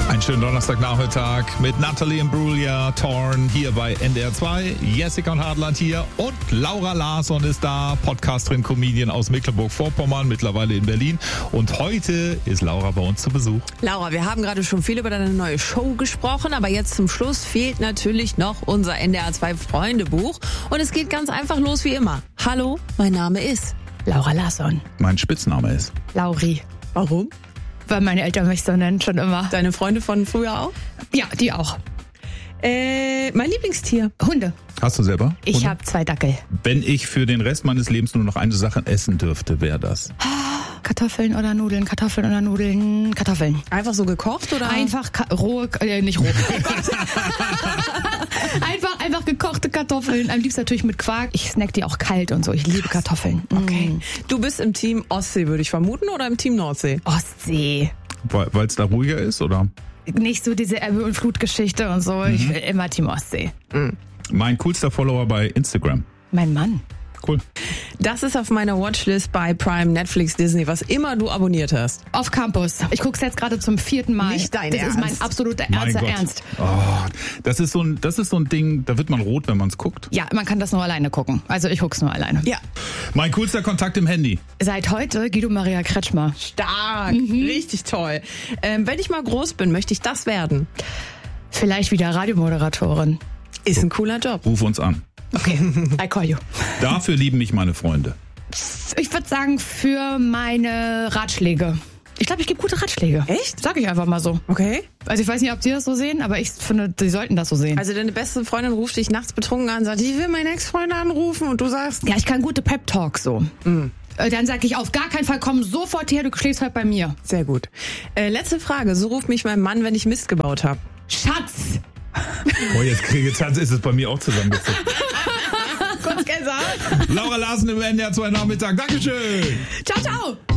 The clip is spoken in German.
Einen schönen Donnerstagnachmittag mit Nathalie Imbruglia, Thorn hier bei NDR 2, Jessica und Hartland hier und Laura Larsson ist da, Podcasterin, Comedian aus Mecklenburg-Vorpommern, mittlerweile in Berlin. Und heute ist Laura bei uns zu Besuch. Laura, wir haben gerade schon viel über deine neue Show gesprochen, aber jetzt zum Schluss fehlt natürlich noch unser NDR 2 Freundebuch. Und es geht ganz einfach los wie immer. Hallo, mein Name ist Laura Larsson. Mein Spitzname ist Lauri. Warum? Weil meine Eltern mich so nennen, schon immer. Deine Freunde von früher auch? Ja, die auch. Mein Lieblingstier? Hunde. Hast du selber? Ich habe 2 Dackel. Wenn ich für den Rest meines Lebens nur noch eine Sache essen dürfte, wäre das? Kartoffeln oder Nudeln, Kartoffeln oder Nudeln, Kartoffeln. Einfach so gekocht oder? Einfach rohe, nicht roh. einfach gekochte Kartoffeln. Am liebsten natürlich mit Quark. Ich snack die auch kalt und so. Ich liebe Kartoffeln. Okay. Du bist im Team Ostsee, würde ich vermuten, oder im Team Nordsee? Ostsee. Weil es da ruhiger ist, oder? Nicht so diese Ebbe- und Flutgeschichte und so. Ich will immer Team Ostsee. Mein coolster Follower bei Instagram. Mein Mann. Cool. Das ist auf meiner Watchlist bei Prime, Netflix, Disney, was immer du abonniert hast. Auf Campus. Ich guck's jetzt gerade zum 4. Mal. Nicht dein Das Ernst. ist mein absoluter Mein ernster Gott. Ernst. Oh, das ist so ein Ding, da wird man rot, wenn man es guckt. Ja, man kann das nur alleine gucken. Also ich guck's nur alleine. Ja. Mein coolster Kontakt im Handy. Seit heute Guido Maria Kretschmer. Stark. Richtig toll. Wenn ich mal groß bin, möchte ich das werden. Vielleicht wieder Radiomoderatorin. Ist ein cooler Job. Ruf uns an. Okay, I call you. Dafür lieben mich meine Freunde. Ich würde sagen, für meine Ratschläge. Ich glaube, ich gebe gute Ratschläge. Echt? Sag ich einfach mal so. Okay. Also ich weiß nicht, ob Sie das so sehen, aber ich finde, Sie sollten das so sehen. Also deine beste Freundin ruft dich nachts betrunken an und sagt, ich will meinen Ex-Freund anrufen und du sagst... Ja, ich kann gute Pep-Talks so. Dann sage ich, auf gar keinen Fall, komm sofort her, du schläfst halt bei mir. Sehr gut. Letzte Frage. So ruft mich mein Mann, wenn ich Mist gebaut habe. Schatz! Oh, jetzt ist es bei mir auch zusammengezogen. Kurz gesagt. Laura Larsson im NDR 2 Nachmittag. Dankeschön. Ciao, ciao!